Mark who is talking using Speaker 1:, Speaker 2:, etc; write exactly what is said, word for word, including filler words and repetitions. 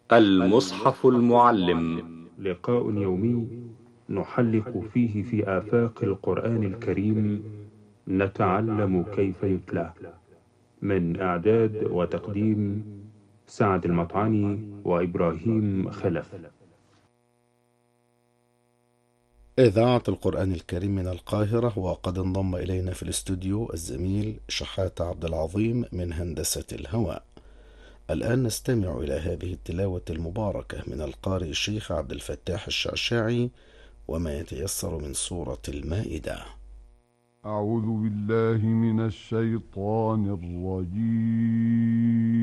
Speaker 1: المصحف المعلم.
Speaker 2: لقاء يومي نحلق فيه في آفاق القرآن الكريم، نتعلم كيف يتلى. من إعداد وتقديم سعد المطعني وإبراهيم خلف.
Speaker 3: إذاعة القرآن الكريم من القاهرة، وقد انضم إلينا في الاستوديو الزميل شحاتة عبد العظيم من هندسة الهواء. الآن نستمع إلى هذه التلاوة المباركة من القارئ الشيخ عبد الفتاح الشعشاعي، وما يتيسر من سورة المائدة.
Speaker 4: أعوذ بالله من الشيطان الرجيم.